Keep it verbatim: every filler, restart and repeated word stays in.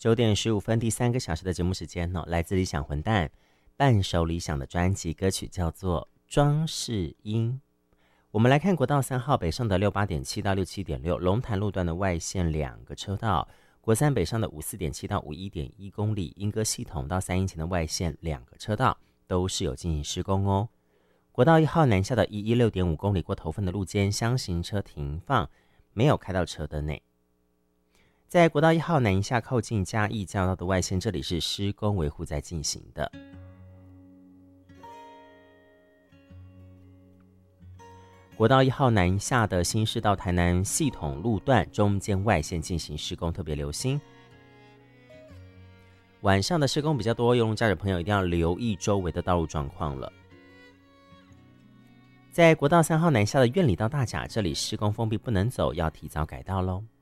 九点十五分，第三个小时的节目时间呢、哦，来自理想混蛋半首理想的专辑，歌曲叫做《装饰音》。我们来看国道三号北上的六八点七到六七点六，龙潭路段的外线两个车道；国三北上的五四点七到五一点一公里，莺歌系统到三阴前的外线两个车道都是有进行施工哦。国道一号南下的一一六点五公里过头份的路肩厢型车停放，没有开到车灯内。在国道一号南下靠近嘉义交道的外线，这里是施工维护在进行的。国道一号南下的新市到台南系统路段中间外线进行施工，特别留心。晚上的施工比较多，游龙驾驶朋友一定要留意周围的道路状况了。在国道三号南下的苑里到大甲，这里施工封闭不能走，要提早改道咯。